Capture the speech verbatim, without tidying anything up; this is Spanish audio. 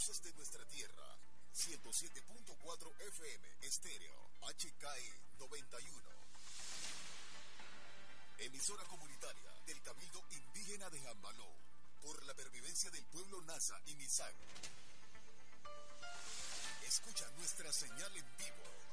Voces de nuestra tierra. ciento siete punto cuatro F M Estéreo H K E noventa y uno. Emisora comunitaria del Cabildo Indígena de Jambaló, por la pervivencia del pueblo Nasa y Misag. Escucha nuestra señal en vivo